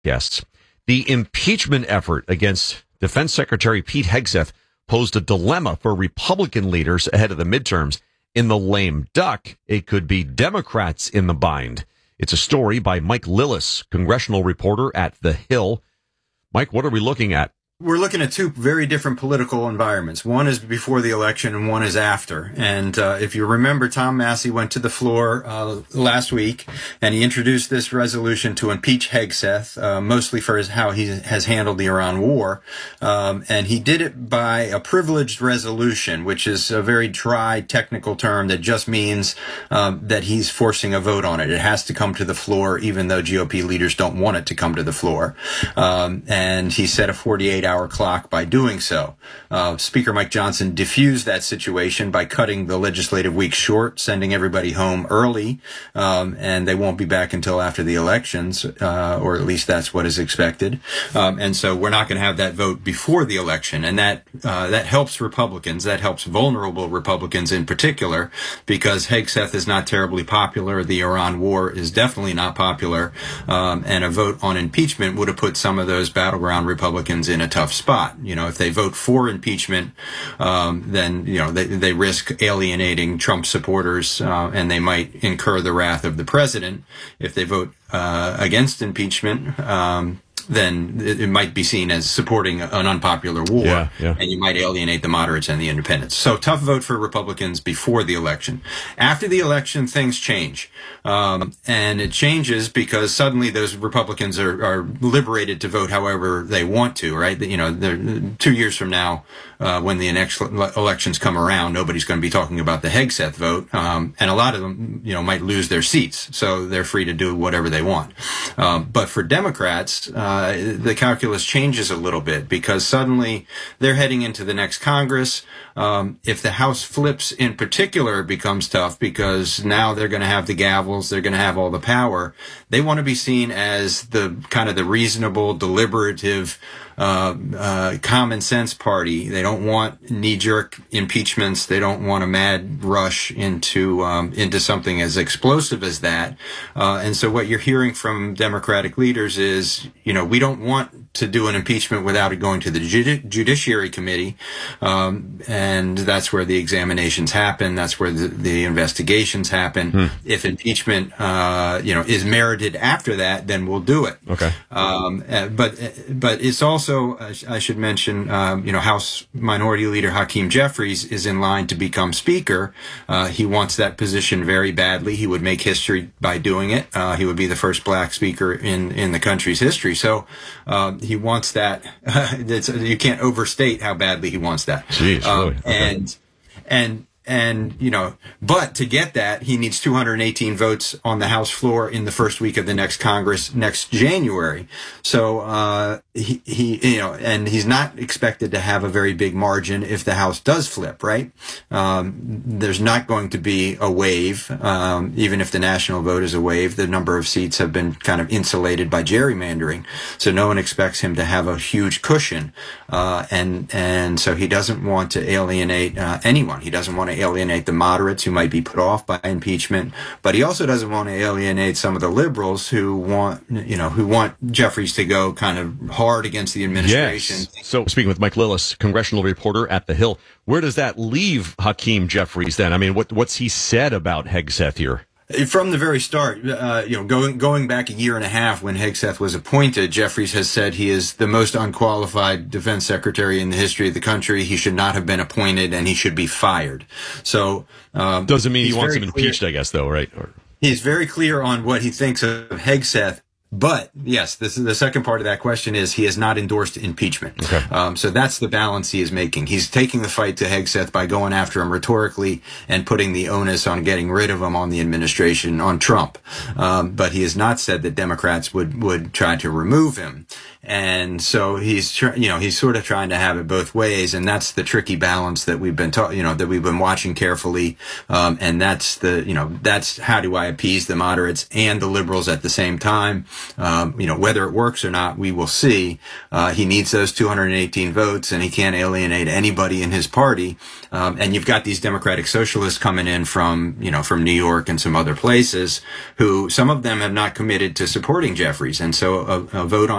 guests. The impeachment effort against Defense Secretary Pete Hegseth posed a dilemma for Republican leaders ahead of the midterms. In the lame duck, it could be Democrats in the bind. It's a story by Mike Lillis, congressional reporter at The Hill. Mike, what are we looking at? We're looking at two very different political environments. One is before the election and one is after. And if you remember, Tom Massie went to the floor last week and he introduced this resolution to impeach Hegseth, mostly for how he has handled the Iran war. And he did it by a privileged resolution, which is a very dry technical term that just means that he's forcing a vote on it. It has to come to the floor, even though GOP leaders don't want it to come to the floor. And he set a 48-hour clock by doing so. Speaker Mike Johnson diffused that situation by cutting the legislative week short, sending everybody home early, and they won't be back until after the elections, or at least that's what is expected. And so we're not going to have that vote before the election, and that helps Republicans. That helps vulnerable Republicans in particular, because Hegseth is not terribly popular. The Iran war is definitely not popular, and a vote on impeachment would have put some of those battleground Republicans in a tough spot. You know, if they vote for impeachment, then, you know, they risk alienating Trump supporters, and they might incur the wrath of the president. If they vote against impeachment, then it might be seen as supporting an unpopular war, and you might alienate the moderates and the independents. So tough vote for Republicans before the election. After the election, things change. And it changes because suddenly those Republicans are liberated to vote however they want to, right? You know, 2 years from now, when the next elections come around, nobody's going to be talking about the Hegseth vote. And a lot of them, you know, might lose their seats. So they're free to do whatever they want. But for Democrats, the calculus changes a little bit because suddenly they're heading into the next Congress. If the House flips in particular, it becomes tough because now they're going to have the gavels, they're going to have all the power. They want to be seen as the kind of the reasonable, deliberative, common sense party. They don't want knee-jerk impeachments. They don't want a mad rush into something as explosive as that. And so what you're hearing from Democratic leaders is, you know, we don't want to do an impeachment without it going to the Judiciary Committee. And that's where the examinations happen. That's where the investigations happen. If impeachment, you know, is merited after that, then we'll do it. Okay. But it's also, I should mention, you know, House Minority Leader Hakeem Jeffries is in line to become Speaker. He wants that position very badly. He would make history by doing it. He would be the first black Speaker in the country's history. So he wants that. You can't overstate how badly he wants that. Jeez, really? Okay. And, you know, but to get that, he needs 218 votes on the House floor in the first week of the next Congress next January. So, he, you know, and he's not expected to have a very big margin if the House does flip, right? There's not going to be a wave. Even if the national vote is a wave, the number of seats have been kind of insulated by gerrymandering. So no one expects him to have a huge cushion. And so he doesn't want to alienate, anyone. He doesn't want to alienate the moderates who might be put off by impeachment, but he also doesn't want to alienate some of the liberals who want Jeffries to go kind of hard against the administration. Yes. So speaking with Mike Lillis, congressional reporter at The Hill, where does that leave Hakeem Jeffries then? I mean, what's he said about Hegseth here? From the very start, you know, going back a year and a half when Hegseth was appointed, Jeffries has said he is the most unqualified defense secretary in the history of the country. He should not have been appointed and he should be fired. So, doesn't mean he wants him impeached, I guess, though, right? He's very clear on what he thinks of Hegseth. But yes, this is the second part of that question is he has not endorsed impeachment. Okay. So that's the balance he is making. He's taking the fight to Hegseth by going after him rhetorically and putting the onus on getting rid of him on the administration, on Trump. But he has not said that Democrats would try to remove him. And so he's sort of trying to have it both ways, and that's the tricky balance that we've been that we've been watching carefully. And that's that's how do I appease the moderates and the liberals at the same time? Whether it works or not, we will see. He needs those 218 votes, and he can't alienate anybody in his party. And you've got these Democratic Socialists coming in from New York and some other places, who some of them have not committed to supporting Jeffries, and so a vote on